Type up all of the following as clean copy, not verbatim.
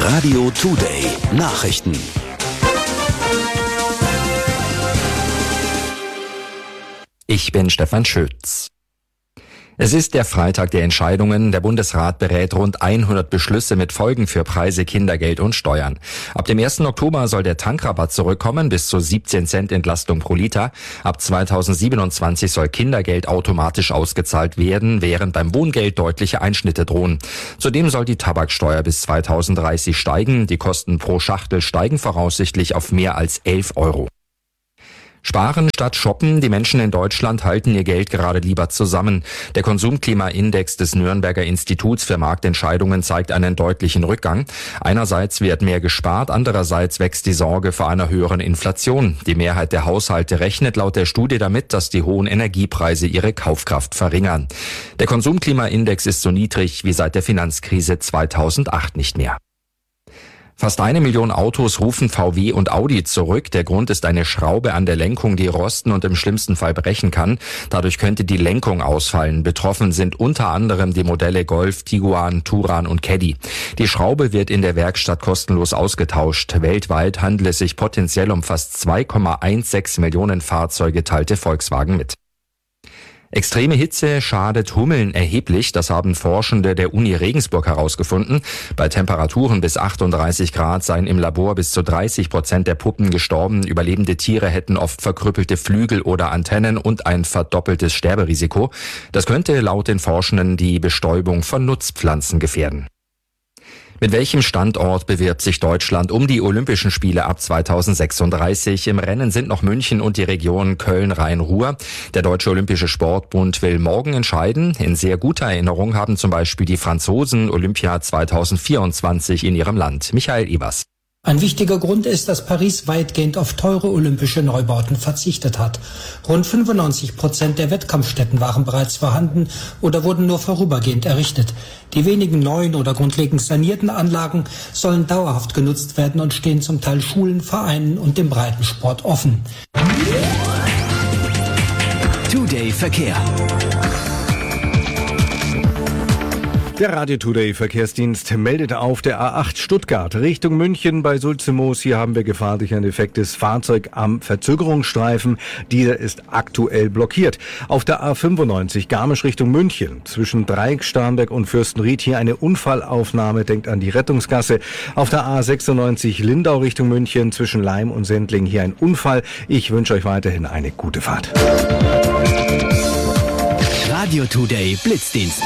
Radio Today Nachrichten. Ich bin Stefan Schütz. Es ist der Freitag der Entscheidungen. Der Bundesrat berät rund 100 Beschlüsse mit Folgen für Preise, Kindergeld und Steuern. Ab dem 1. Oktober soll der Tankrabatt zurückkommen, bis zu 17 Cent Entlastung pro Liter. Ab 2027 soll Kindergeld automatisch ausgezahlt werden, während beim Wohngeld deutliche Einschnitte drohen. Zudem soll die Tabaksteuer bis 2030 steigen. Die Kosten pro Schachtel steigen voraussichtlich auf mehr als 11 Euro. Sparen statt shoppen. Die Menschen in Deutschland halten ihr Geld gerade lieber zusammen. Der Konsumklimaindex des Nürnberger Instituts für Marktentscheidungen zeigt einen deutlichen Rückgang. Einerseits wird mehr gespart, andererseits wächst die Sorge vor einer höheren Inflation. Die Mehrheit der Haushalte rechnet laut der Studie damit, dass die hohen Energiepreise ihre Kaufkraft verringern. Der Konsumklimaindex ist so niedrig wie seit der Finanzkrise 2008 nicht mehr. Fast 1 Million Autos rufen VW und Audi zurück. Der Grund ist eine Schraube an der Lenkung, die rosten und im schlimmsten Fall brechen kann. Dadurch könnte die Lenkung ausfallen. Betroffen sind unter anderem die Modelle Golf, Tiguan, Touran und Caddy. Die Schraube wird in der Werkstatt kostenlos ausgetauscht. Weltweit handelt es sich potenziell um fast 2,16 Millionen Fahrzeuge, teilte Volkswagen mit. Extreme Hitze schadet Hummeln erheblich, das haben Forschende der Uni Regensburg herausgefunden. Bei Temperaturen bis 38 Grad seien im Labor bis zu 30% der Puppen gestorben. Überlebende Tiere hätten oft verkrüppelte Flügel oder Antennen und ein verdoppeltes Sterberisiko. Das könnte laut den Forschenden die Bestäubung von Nutzpflanzen gefährden. Mit welchem Standort bewirbt sich Deutschland um die Olympischen Spiele ab 2036? Im Rennen sind noch München und die Region Köln-Rhein-Ruhr. Der Deutsche Olympische Sportbund will morgen entscheiden. In sehr guter Erinnerung haben zum Beispiel die Franzosen Olympia 2024 in ihrem Land. Michael Ebers. Ein wichtiger Grund ist, dass Paris weitgehend auf teure olympische Neubauten verzichtet hat. Rund 95% der Wettkampfstätten waren bereits vorhanden oder wurden nur vorübergehend errichtet. Die wenigen neuen oder grundlegend sanierten Anlagen sollen dauerhaft genutzt werden und stehen zum Teil Schulen, Vereinen und dem Breitensport offen. Today Verkehr. Der Radio Today Verkehrsdienst meldet auf der A8 Stuttgart Richtung München bei Sulzimoos. Hier haben wir gefahrlich ein defektes Fahrzeug am Verzögerungsstreifen. Dieser ist aktuell blockiert. Auf der A95 Garmisch Richtung München zwischen Dreieck, Starnberg und Fürstenried hier eine Unfallaufnahme. Denkt an die Rettungsgasse. Auf der A96 Lindau Richtung München zwischen Leim und Sendling hier ein Unfall. Ich wünsche euch weiterhin eine gute Fahrt. Radio Today Blitzdienst.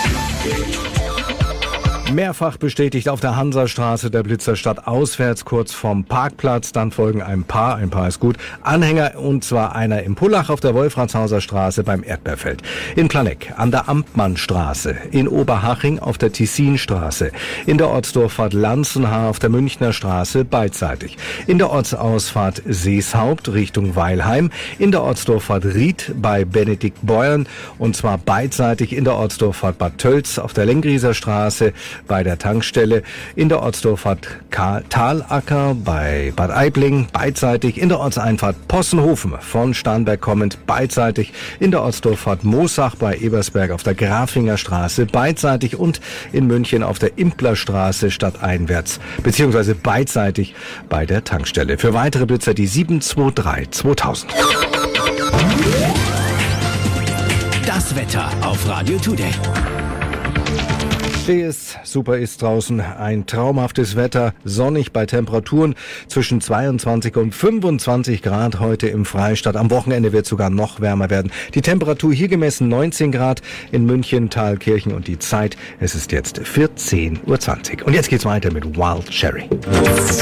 Mehrfach bestätigt auf der Hansastraße der Blitzer statt auswärts kurz vom Parkplatz. Dann folgen ein Paar ist gut, Anhänger und zwar einer im Pullach auf der Wolfratshauser Straße beim Erdbeerfeld. In Planegg an der Amtmannstraße, in Oberhaching auf der Tessinstraße, in der Ortsdurchfahrt Lanzenhaar auf der Münchner Straße beidseitig, in der Ortsausfahrt Seeshaupt Richtung Weilheim, in der Ortsdurchfahrt Ried bei Benedikt Beuern und zwar beidseitig in der Ortsdurchfahrt Bad Tölz auf der Lengrieser Straße, bei der Tankstelle, in der Ortsdurchfahrt Talacker bei Bad Aibling beidseitig, in der Ortseinfahrt Possenhofen von Starnberg kommend beidseitig, in der Ortsdurchfahrt Moosach bei Ebersberg auf der Grafinger Straße beidseitig und in München auf der Implerstraße stadteinwärts beziehungsweise beidseitig bei der Tankstelle. Für weitere Blitzer die 723 2000. Das Wetter auf Radio Today. Super ist draußen, ein traumhaftes Wetter, sonnig bei Temperaturen zwischen 22 und 25 Grad heute im Freistaat. Am Wochenende wird sogar noch wärmer werden. Die Temperatur hier gemessen 19 Grad in München, Thalkirchen und die Zeit, es ist jetzt 14:20 Uhr. Und jetzt geht's weiter mit Wild Cherry.